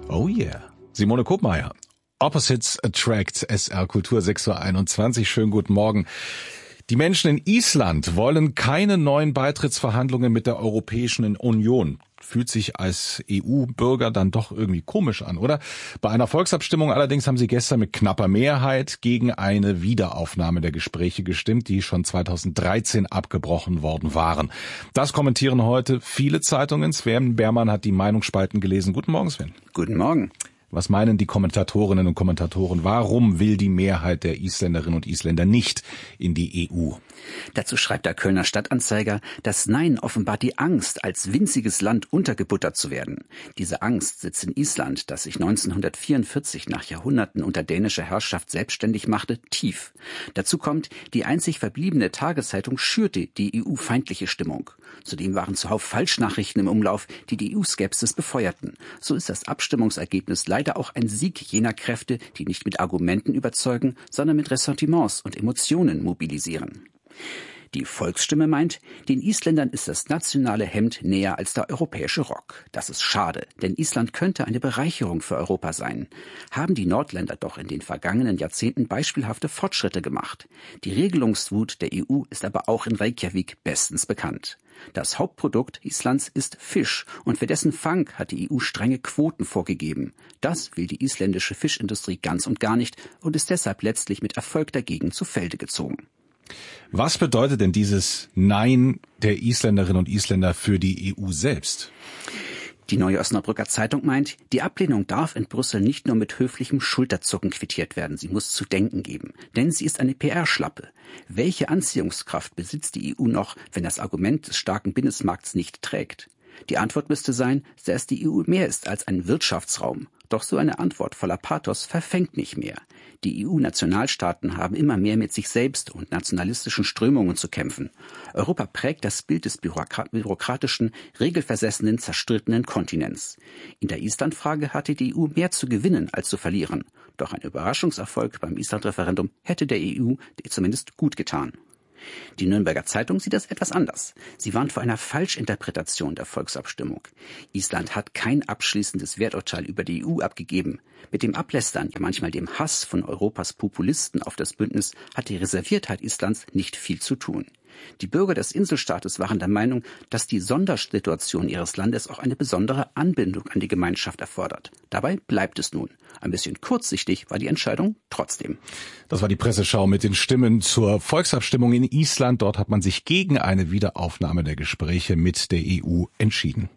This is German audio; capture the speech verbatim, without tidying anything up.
Oh yeah. Simone Kopmeier. Opposites Attract, S R Kultur sechs Uhr einundzwanzig. Schönen guten Morgen. Die Menschen in Island wollen keine neuen Beitrittsverhandlungen mit der Europäischen Union. Fühlt sich als E U-Bürger dann doch irgendwie komisch an, oder? Bei einer Volksabstimmung allerdings haben sie gestern mit knapper Mehrheit gegen eine Wiederaufnahme der Gespräche gestimmt, die schon zweitausenddreizehn abgebrochen worden waren. Das kommentieren heute viele Zeitungen. Sven Bermann hat die Meinungsspalten gelesen. Guten Morgen, Sven. Guten Morgen. Was meinen die Kommentatorinnen und Kommentatoren? Warum will die Mehrheit der Isländerinnen und Isländer nicht in die E U? Dazu schreibt der Kölner Stadtanzeiger, das Nein offenbart die Angst, als winziges Land untergebuttert zu werden. Diese Angst sitzt in Island, das sich neunzehnhundertvierundvierzig nach Jahrhunderten unter dänischer Herrschaft selbstständig machte, tief. Dazu kommt, die einzig verbliebene Tageszeitung schürte die E U-feindliche Stimmung. Zudem waren zuhauf Falschnachrichten im Umlauf, die die E U-Skepsis befeuerten. So ist das Abstimmungsergebnis leider auch ein Sieg jener Kräfte, die nicht mit Argumenten überzeugen, sondern mit Ressentiments und Emotionen mobilisieren. Die Volksstimme meint, den Isländern ist das nationale Hemd näher als der europäische Rock. Das ist schade, denn Island könnte eine Bereicherung für Europa sein. Haben die Nordländer doch in den vergangenen Jahrzehnten beispielhafte Fortschritte gemacht. Die Regelungswut der E U ist aber auch in Reykjavik bestens bekannt. Das Hauptprodukt Islands ist Fisch und für dessen Fang hat die E U strenge Quoten vorgegeben. Das will die isländische Fischindustrie ganz und gar nicht und ist deshalb letztlich mit Erfolg dagegen zu Felde gezogen. Was bedeutet denn dieses Nein der Isländerinnen und Isländer für die E U selbst? Die Neue Osnabrücker Zeitung meint, die Ablehnung darf in Brüssel nicht nur mit höflichem Schulterzucken quittiert werden, sie muss zu denken geben. Denn sie ist eine P R-Schlappe. Welche Anziehungskraft besitzt die E U noch, wenn das Argument des starken Binnenmarkts nicht trägt? Die Antwort müsste sein, dass die E U mehr ist als ein Wirtschaftsraum. Doch so eine Antwort voller Pathos verfängt nicht mehr. Die E U-Nationalstaaten haben immer mehr mit sich selbst und nationalistischen Strömungen zu kämpfen. Europa prägt das Bild des bürokratischen, regelversessenen, zerstrittenen Kontinents. In der Island-Frage hatte die E U mehr zu gewinnen als zu verlieren. Doch ein Überraschungserfolg beim Island-Referendum hätte der E U zumindest gut getan. Die Nürnberger Zeitung sieht das etwas anders. Sie warnt vor einer Falschinterpretation der Volksabstimmung. Island hat kein abschließendes Werturteil über die E U abgegeben. Mit dem Ablästern, ja manchmal dem Hass von Europas Populisten auf das Bündnis hat die Reserviertheit Islands nicht viel zu tun. Die Bürger des Inselstaates waren der Meinung, dass die Sondersituation ihres Landes auch eine besondere Anbindung an die Gemeinschaft erfordert. Dabei bleibt es nun. Ein bisschen kurzsichtig war die Entscheidung trotzdem. Das war die Presseschau mit den Stimmen zur Volksabstimmung in Island. Dort hat man sich gegen eine Wiederaufnahme der Gespräche mit der E U entschieden.